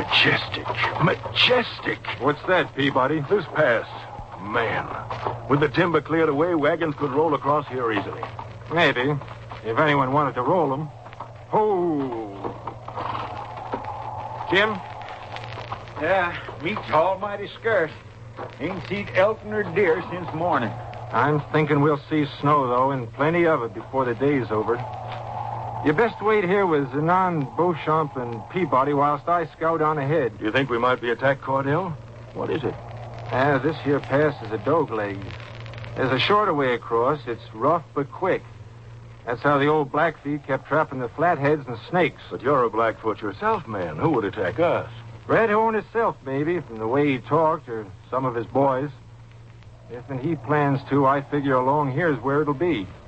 Majestic. Majestic. What's that, Peabody? This pass. Man. With the timber cleared away, wagons could roll across here easily. Maybe. If anyone wanted to roll them. Oh. Jim? Yeah, meat's almighty scarce. Ain't seen Elton or deer since morning. I'm thinking we'll see snow, though, and plenty of it before the day's over. You best wait here with Zenon, Beauchamp, and Peabody whilst I scout on ahead. Do you think we might be attacked, Cordell? What is it? This here pass is a dog leg. There's a shorter way across. It's rough but quick. That's how the old Blackfeet kept trapping the flatheads and snakes. But you're a Blackfoot yourself, man. Who would attack us? Red Horn himself, maybe, from the way he talked, or some of his boys. If he plans to, I figure along here's where it'll be.